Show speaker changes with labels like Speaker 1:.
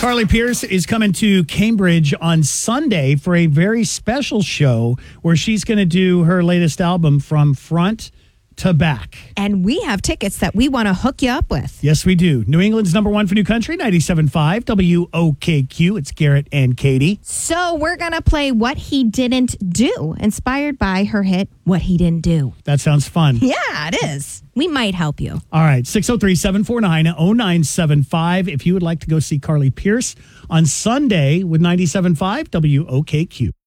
Speaker 1: Carly Pearce is coming to Cambridge on Sunday for a very special show where she's going to do her latest album from front to back.
Speaker 2: And we have tickets that we want to hook you up with.
Speaker 1: Yes, we do. New England's number one for New Country, 97.5 WOKQ. It's Garrett and Katie.
Speaker 2: So we're going to play What He Didn't Do, inspired by her hit, What He Didn't Do.
Speaker 1: That sounds fun.
Speaker 2: Yeah, it is. We might help you.
Speaker 1: All right, 603-749-0975. If you would like to go see Carly Pearce on Sunday with 97.5 WOKQ.